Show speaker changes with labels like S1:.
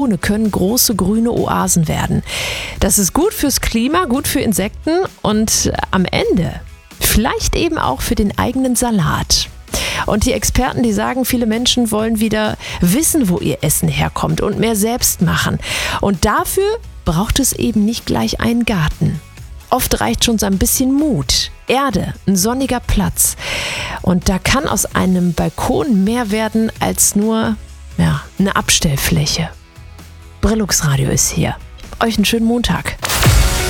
S1: Balkone können große grüne Oasen werden. Das ist gut fürs Klima, gut für Insekten und am Ende vielleicht eben auch für den eigenen Salat. Und die Experten, die sagen, viele Menschen wollen wieder wissen, wo ihr Essen herkommt und mehr selbst machen. Und dafür braucht es eben nicht gleich einen Garten. Oft reicht schon so ein bisschen Mut, Erde, ein sonniger Platz. Und da kann aus einem Balkon mehr werden als nur eine Abstellfläche. Brillux Radio ist hier. Euch einen schönen Montag.